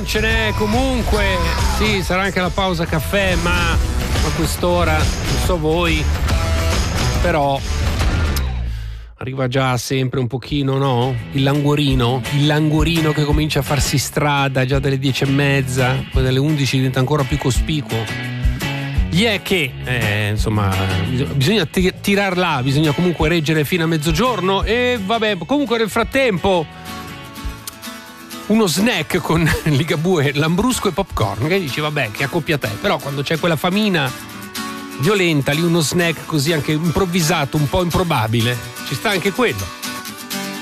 non ce n'è comunque. Sì, sarà anche la pausa caffè, ma a quest'ora, non so voi, però arriva già sempre un pochino, no? Il languorino che comincia a farsi strada già dalle 10:30, poi dalle 11 diventa ancora più cospicuo. Gli è che, insomma, bisogna tirarla, bisogna comunque reggere fino a mezzogiorno e vabbè, comunque nel frattempo uno snack con Ligabue, lambrusco e popcorn, che dici vabbè, che accoppia te, però quando c'è quella famina violenta lì uno snack così anche improvvisato, un po' improbabile, ci sta anche quello.